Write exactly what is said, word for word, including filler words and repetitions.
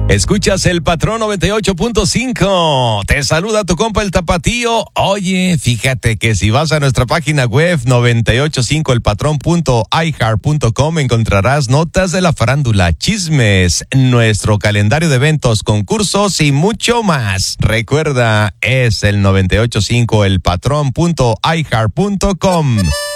Escuchas el Patrón noventa y ocho punto cinco. Te saluda tu compa el Tapatío. Oye, fíjate que si vas a nuestra página web noventa y ocho punto cinco el patrón punto i heart punto com encontrarás notas de la farándula, chismes, nuestro calendario de eventos, concursos y mucho más. Recuerda, es el noventa y ocho punto cinco el patrón punto i heart punto com.